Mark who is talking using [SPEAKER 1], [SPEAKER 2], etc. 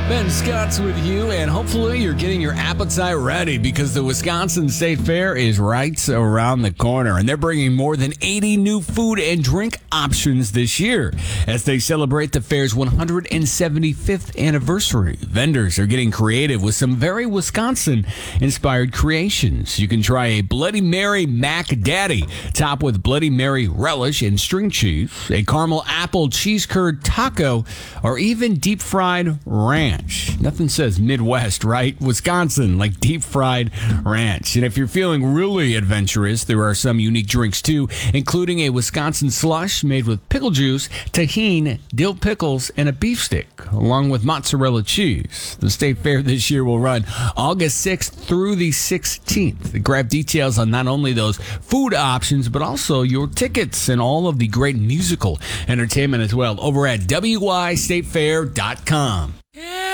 [SPEAKER 1] Ben Scott's with you, and hopefully you're getting your appetite ready because the Wisconsin State Fair is right around the corner, and they're bringing more than 80 new food and drink options this year as they celebrate the fair's 175th anniversary. Vendors are getting creative with some very Wisconsin-inspired creations. You can try a Bloody Mary Mac Daddy, topped with Bloody Mary relish and string cheese, a caramel apple cheese curd taco, or even deep-fried ranch. Nothing says Midwest, right? Wisconsin, like deep-fried ranch. And if you're feeling really adventurous, there are some unique drinks, too, including a Wisconsin slush made with pickle juice, tahini, dill pickles, and a beef stick, along with mozzarella cheese. The State Fair this year will run August 6th through the 16th. Grab details on not only those food options, but also your tickets and all of the great musical entertainment as well over at WIStatefair.com.